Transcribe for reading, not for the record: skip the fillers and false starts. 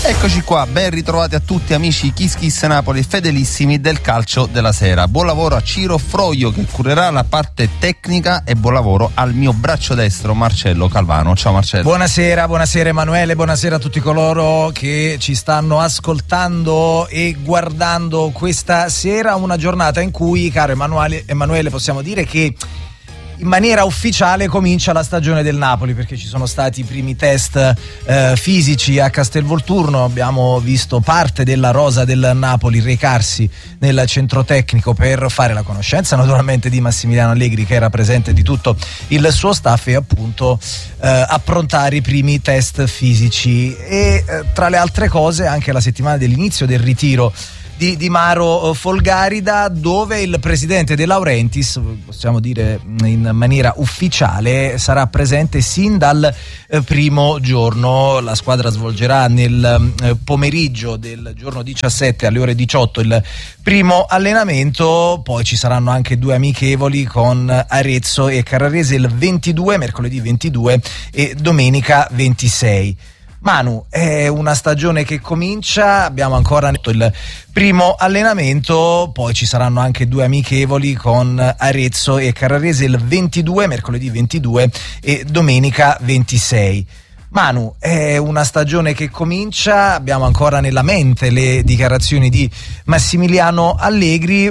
Eccoci qua, ben ritrovati a tutti amici Kiss Kiss Napoli, fedelissimi del calcio della sera. Buon lavoro a Ciro Froio che curerà la parte tecnica e buon lavoro al mio braccio destro Marcello Calvano. Ciao Marcello. Buonasera Emanuele, buonasera a tutti coloro che ci stanno ascoltando e guardando questa sera, una giornata in cui, caro Emanuele, possiamo dire che in maniera ufficiale comincia la stagione del Napoli, perché ci sono stati i primi test fisici a Castelvolturno. Abbiamo visto parte della rosa del Napoli recarsi nel centro tecnico per fare la conoscenza naturalmente di Massimiliano Allegri, che era presente, di tutto il suo staff, e appunto approntare i primi test fisici e tra le altre cose anche la settimana dell'inizio del ritiro di Maro Folgarida, dove il presidente De Laurentiis, possiamo dire in maniera ufficiale, sarà presente sin dal primo giorno. La squadra svolgerà nel pomeriggio del giorno 17 alle ore 18 il primo allenamento, poi ci saranno anche due amichevoli con Arezzo e Carrarese il 22, mercoledì 22 e domenica 26. Manu, è una stagione che comincia, abbiamo ancora il primo allenamento, poi ci saranno anche due amichevoli con Arezzo e Carrarese il 22, mercoledì 22 e domenica 26. Manu, è una stagione che comincia, abbiamo ancora nella mente le dichiarazioni di Massimiliano Allegri,